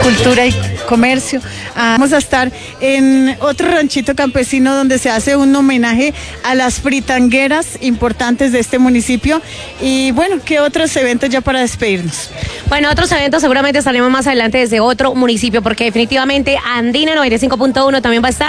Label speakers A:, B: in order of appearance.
A: Cultura y Comercio. Vamos a estar en otro ranchito campesino donde se hace un homenaje a las fritangueras importantes de este municipio. Y bueno, ¿qué otros eventos ya para despedirnos?
B: Bueno, otros eventos seguramente estaremos más adelante desde otro municipio, porque definitivamente Andina 95.1 también va a estar